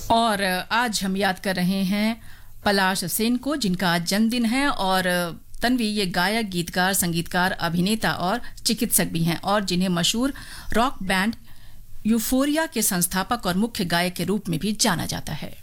और आज हम याद कर रहे हैं पलाश सेन को, जिनका आज जन्मदिन है। और तन्वी ये गायक, गीतकार, संगीतकार, अभिनेता और चिकित्सक भी हैं, और जिन्हें मशहूर रॉक बैंड यूफोरिया के संस्थापक और मुख्य गायक के रूप में भी जाना जाता है।